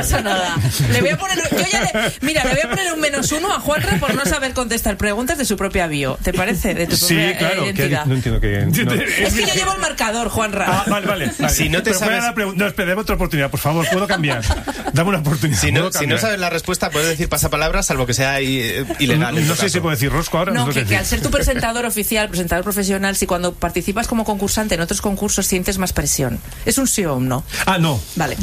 pasa nada. Le voy a poner un -1 a Juanra por no saber contestar preguntas de su propia bio. ¿Te parece? De tu propia identidad. No entiendo que... No. Es que yo llevo el marcador, Juanra. Vale. Si no te sabes... No, espera, otra oportunidad, por favor, ¿puedo cambiar? Dame una oportunidad. Si no sabes la respuesta, puedes decir pasapalabras, salvo que sea ilegal. No sé si puedo decir rosco ahora. No, que al ser tu presentador oficial, presentador profesional, si cuando participas como concursante en otros concursos sientes más presión. ¿Es un sí o un no? No. Vale.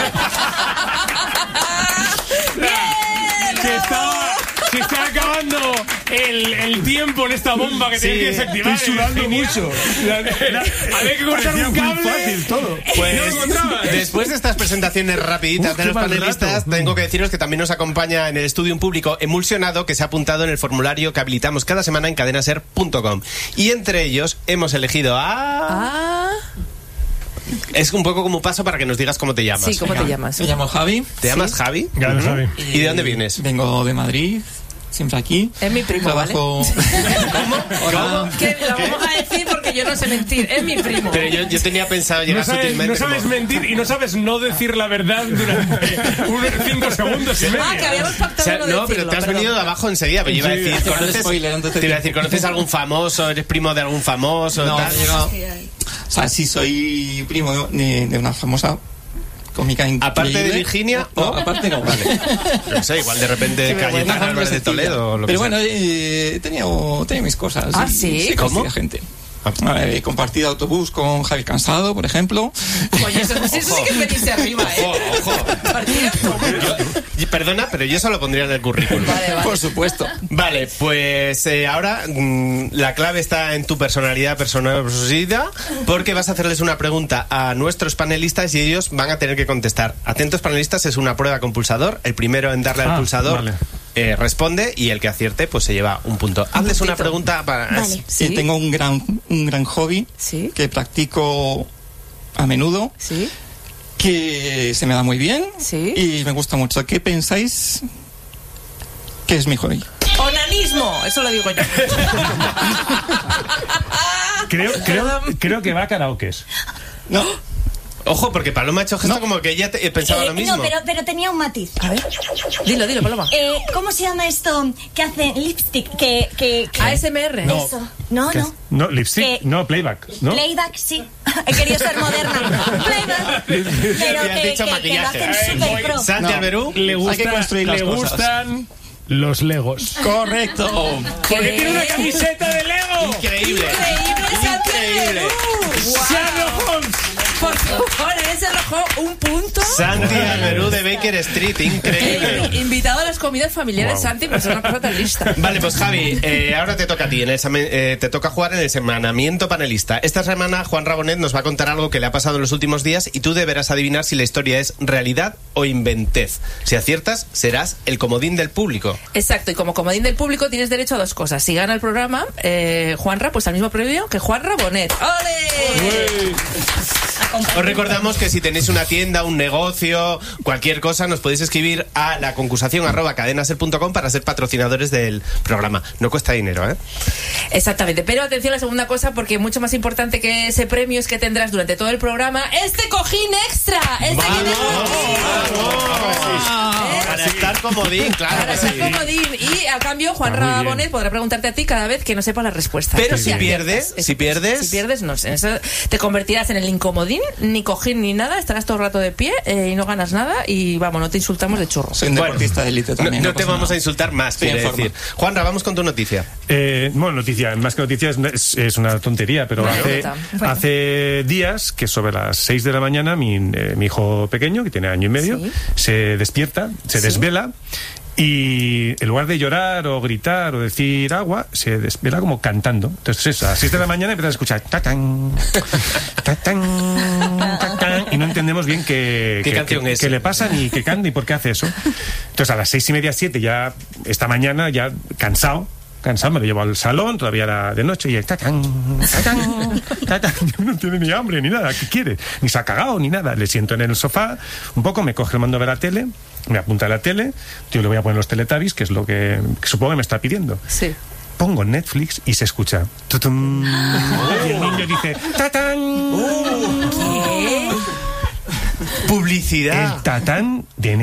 Se está acabando el tiempo en esta bomba que tienes que desactivar. Estoy sudando mucho. Había que cortar un cable. Muy fácil todo. Pues después de estas presentaciones rapiditas de los panelistas, tengo que deciros que también nos acompaña en el estudio un público emulsionado que se ha apuntado en el formulario que habilitamos cada semana en cadenaser.com. Y entre ellos hemos elegido a... Es un poco como un paso para que nos digas cómo te llamas. Sí, ¿cómo te llamas? Me llamo Javi. ¿Te llamas Javi? Javi. ¿Y de dónde vienes? Vengo de Madrid. Siempre aquí. Es mi primo, trabajo... ¿Cómo? Que lo vamos a decir porque yo no sé mentir. Es mi primo. Pero yo tenía pensado llegar sutilmente. No sabes mentir y no sabes no decir la verdad durante unos 5 segundos y medio. Que habíamos pactado no decirlo. Pero te has venido de abajo enseguida. Pero yo iba a decir, ¿conoces algún famoso? ¿Eres primo de algún famoso? No, tal? o sea, sí soy primo de una famosa cómica increíble. ¿Aparte de Virginia? No, aparte no. Vale. No sé, igual de repente Cayetana Álvarez de Toledo o lo que sea. Pero bueno, he tenido mis cosas. ¿Sí? ¿Cómo? Gente. He compartido autobús con Javi Cansado, por ejemplo. Oye, eso sí que venirse arriba, Ojo. Perdona, pero yo eso lo pondría en el currículum. Vale. Por supuesto. Vale, pues ahora la clave está en tu personalidad, porque vas a hacerles una pregunta a nuestros panelistas y ellos van a tener que contestar. Atentos, panelistas, es una prueba con pulsador. El primero en darle al pulsador responde y el que acierte pues se lleva un punto. Hazles una pregunta para... Vale. Sí, tengo un gran hobby que practico a menudo, que se me da muy bien y me gusta mucho. ¿Qué pensáis que es mi hobby? ¡Onanismo! Eso lo digo yo. Creo que va a karaokes. No. Ojo, porque Paloma ha hecho gesto como que ella pensaba lo mismo. No, pero tenía un matiz. A ver. Dilo, Paloma. ¿Cómo se llama esto que hace lipstick? ASMR. No. Eso. No. No, lipstick. No, playback. ¿No? Playback, sí. He querido ser moderna. Playback. Pero que lo hacen súper pro. Santi Alberú le gustan los Legos. Correcto. Porque tiene una camiseta de Lego. Increíble. Increíble. Sherlock Holmes. Por favor, se arrojó un punto. Santi Alberú de Baker Street, increíble. Invitado a las comidas familiares, Santi, pues es una cosa tan lista. Vale, pues Javi, ahora te toca a ti, te toca jugar en el semanamiento panelista. Esta semana Juan Rabonet nos va a contar algo que le ha pasado en los últimos días y tú deberás adivinar si la historia es realidad o inventez. Si aciertas, serás el comodín del público. Exacto, y como comodín del público tienes derecho a 2 cosas. Si gana el programa, Juanra, pues al mismo premio que Juan Rabonet. ¡Ole! Os recordamos que si tenéis una tienda, un negocio, cualquier cosa, nos podéis escribir a la concursación @cadenaser.com para ser patrocinadores del programa. No cuesta dinero, ¿eh? Exactamente, pero atención a la segunda cosa, porque mucho más importante que ese premio es que tendrás durante todo el programa este cojín extra. Para estar comodín, claro. Para estar comodín. Y a cambio, Juan Rabonet podrá preguntarte a ti cada vez que no sepa la respuesta. Pero si pierdes, no sé. Te convertirás en el incomodín, ni cojín ni nada, estarás todo el rato de pie y no ganas nada y vamos, no te insultamos de churro. Soy un deportista de élite también. No te vamos a insultar más, quiere decir. Juanra, vamos con tu noticia. Noticia, más que noticia es una tontería, pero hace días que sobre las 6 de la mañana mi hijo pequeño, que tiene 1 año y medio, se despierta, se desvela. Y en lugar de llorar o gritar o decir agua, se desvela como cantando. Entonces a las 6 de la mañana empiezas a escuchar tatán, tatán, tatán, y no entendemos bien qué canción es, qué le pasa, ni qué canta, ni por qué hace eso. Entonces a las 6:30, 7 ya, esta mañana ya cansado, me lo llevo al salón, todavía era de noche, y el tatán, no tiene ni hambre ni nada, ¿qué quiere? Ni se ha cagado ni nada. Le siento en el sofá un poco, me coge el mando de la tele, me apunta a la tele, yo le voy a poner los Teletubbies, que es lo que supongo que me está pidiendo. Sí. Pongo Netflix y se escucha tutum, y el niño dice tatán. ¿Qué? Publicidad. El tatán de